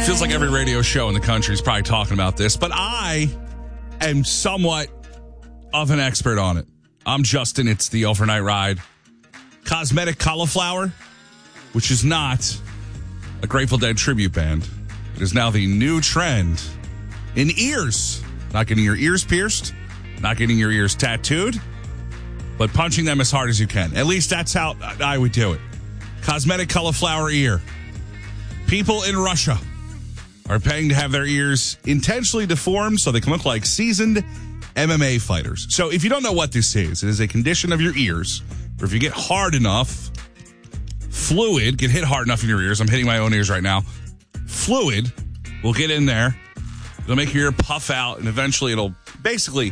Feels like every radio show in the country is probably talking about this, but I am somewhat of an expert on it. I'm Justin. It's the Overnight Ride. Cosmetic Cauliflower, which is not a Grateful Dead tribute band. It is now the new trend in ears. Not getting your ears pierced, not getting your ears tattooed, but punching them as hard as you can. At least that's how I would do it. Cosmetic Cauliflower ear. People in Russia are paying to have their ears intentionally deformed so they can look like seasoned MMA fighters. So if you don't know what this is, it is a condition of your ears where if you get hard enough, fluid, get hit hard enough in your ears. I'm hitting my own ears right now. Fluid will get in there. It'll make your ear puff out, and eventually it'll basically